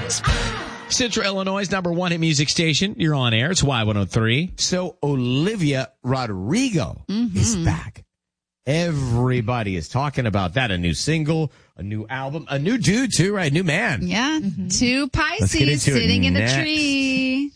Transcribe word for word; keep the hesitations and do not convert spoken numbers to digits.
Central Illinois' number one hit music station. You're on air. It's Y one oh three. So Olivia Rodrigo Mm-hmm. is back. Everybody is talking about that. A new single, a new album, a new dude too, right? New man. Yeah. Two Let's get Pisces into it sitting in a next. tree.